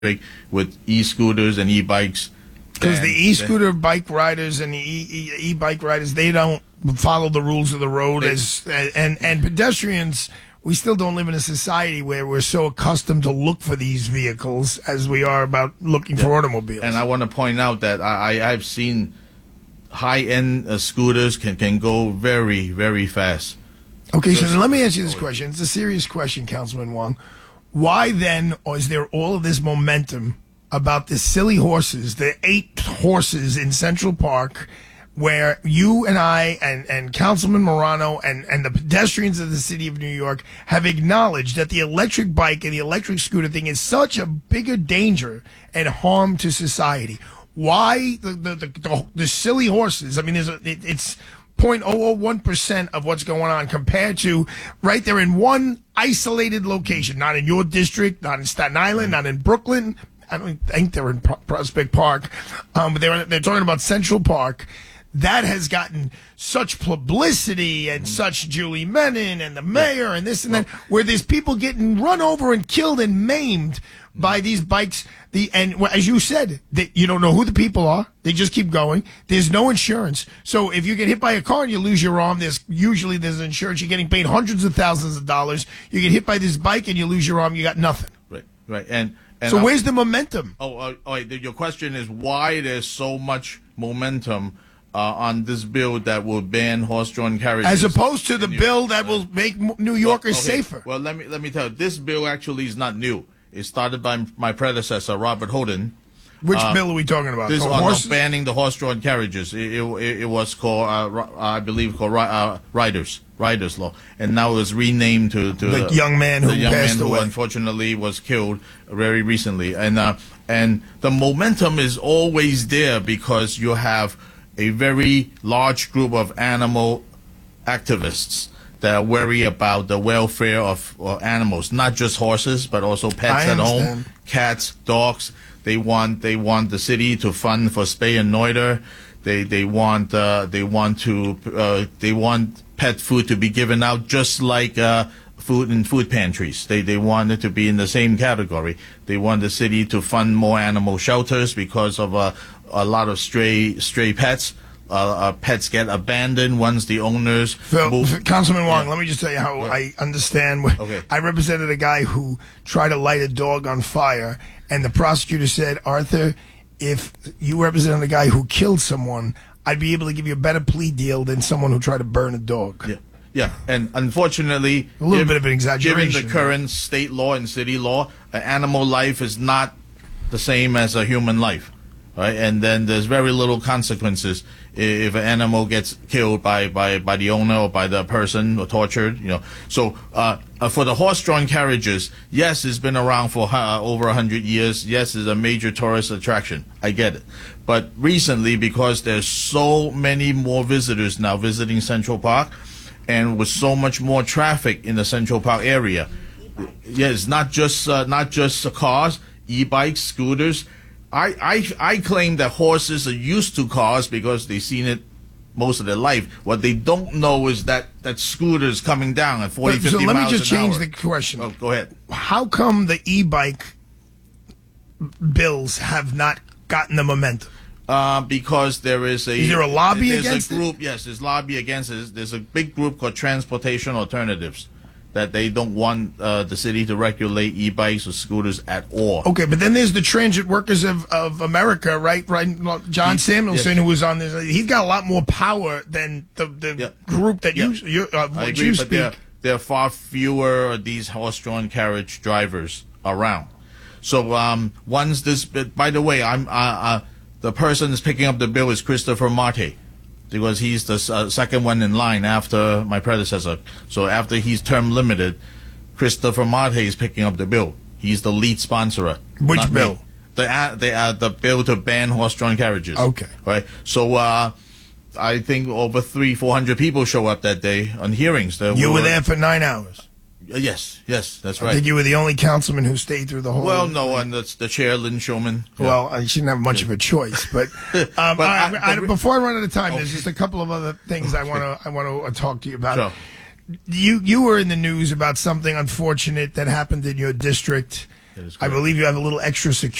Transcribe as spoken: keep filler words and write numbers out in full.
with e-scooters and e-bikes. Because the e-scooter bike riders and the e- e- e-bike riders, they don't follow the rules of the road. They, as and, and pedestrians, we still don't live in a society where we're so accustomed to look for these vehicles as we are about looking yeah. for automobiles. And I want to point out that I, I've seen high-end uh, scooters can, can go very, very fast. Okay, so then let me ask you this question. It's a serious question, Councilman Wong. Why then is there all of this momentum about the silly horses, the eight horses in Central Park, where you and I and, and Councilman Morano and, and the pedestrians of the city of New York have acknowledged that the electric bike and the electric scooter thing is such a bigger danger and harm to society? Why the the, the, the, the silly horses? I mean, there's a, it, it's zero point zero zero one percent of what's going on compared to right there in one isolated location, not in your district, not in Staten Island, not in Brooklyn. I don't think they're in Prospect Park, um, but they're they're talking about Central Park. That has gotten such publicity and such Julie Menon and the mayor and this and that, where there's people getting run over and killed and maimed by these bikes. The and as you said, that you don't know who the people are. They just keep going. There's no insurance. So if you get hit by a car and you lose your arm, there's usually there's insurance. You're getting paid hundreds of thousands of dollars. You get hit by this bike and you lose your arm, you got nothing. Right, right, and. And so I'm, where's the momentum? Oh, uh, oh, your question is why there's so much momentum uh, on this bill that will ban horse-drawn carriages, as opposed to the bill that will make New Yorkers well, okay. safer. Well, let me let me tell you, this bill actually is not new. It started by my predecessor, Robert Holden. Which uh, bill are we talking about? This oh, on banning the horse-drawn carriages. It, it, it was called, uh, I believe, called uh, Riders Riders Law, and now it's renamed to, to the uh, young man who the young passed man away. who unfortunately was killed very recently. And uh, and the momentum is always there because you have a very large group of animal activists that worry about the welfare of uh, animals, not just horses, but also pets at home, cats, dogs. They want they want the city to fund for spay and neuter. They they want uh, they want to uh, they want pet food to be given out just like uh, food in food pantries. They they want it to be in the same category. They want the city to fund more animal shelters because of uh, a lot of stray stray pets. Uh, uh, pets get abandoned once the owners Phil, move. Councilman Wong, yeah. let me just tell you how yeah. I understand. Okay. I represented a guy who tried to light a dog on fire, and the prosecutor said, Arthur, if you represented a guy who killed someone, I'd be able to give you a better plea deal than someone who tried to burn a dog. Yeah, yeah, and unfortunately, a little given, bit of an exaggeration. Given the current state law and city law, an animal life is not the same as a human life. Right, and then there's very little consequences if an animal gets killed by, by, by the owner or by the person or tortured. You know, so uh, uh, for the horse-drawn carriages, yes, it's been around for uh, over a hundred years. Yes, it's a major tourist attraction. I get it, but recently, because there's so many more visitors now visiting Central Park, and with so much more traffic in the Central Park area, yeah, it's not just uh, not just uh, cars, e-bikes, scooters. I, I I claim that horses are used to cars because they've seen it most of their life. What they don't know is that that scooter's coming down at forty, fifty miles an hour. So let me just change the question. Oh, go ahead. How come the e-bike bills have not gotten the momentum? Uh, because there is a... Is there a lobby there's against a group, it? Yes, there's lobby against it. There's a big group called Transportation Alternatives, that they don't want uh, the city to regulate e-bikes or scooters at all. Okay, but then there's the Transit Workers of, of America, right? Right, John he, Samuelson, yes. who was on this. He's got a lot more power than the, the yeah. group that yeah. you, uh, I what agree, you but speak. There, there are far fewer of these horse-drawn carriage drivers around. So um, once this, by the way, I'm uh, uh, the person that's picking up the bill is Christopher Marte, because he's the uh, second one in line after my predecessor. So after he's term limited, Christopher Marte is picking up the bill. He's the lead sponsor. Which bill? Me. The uh, the uh, the bill to ban horse-drawn carriages. Okay. Right. So uh, I think over three, four hundred people show up that day on hearings. There you were, were there for nine hours. Uh, yes, yes, that's right. I think you were the only councilman who stayed through the whole. Well, no, and that's the chair, Lynn Shulman. Yeah. Well, I shouldn't have much of a choice, but, um, but I, I, I, before I run out of time, okay. there's just a couple of other things okay. I want to I want to talk to you about. Sure. You you were in the news about something unfortunate that happened in your district. That is I correct. believe you have a little extra security.